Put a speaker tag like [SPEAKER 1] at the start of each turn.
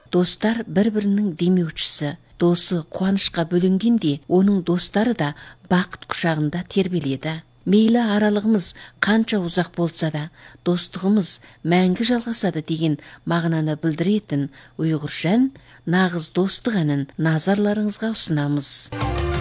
[SPEAKER 1] Достар бір-бірінің демеушісі. Досы қуанышқа бөленгенде, оның достары да бақыт құшағында тербеледі. Мейлі аралығымыз қанша ұзақ болса да, достығымыз мәңгі жалғасады деген мағынаны білдіретін ұйғырша ән «Нағыз достық» әнін назарларыңызға ұсынамыз.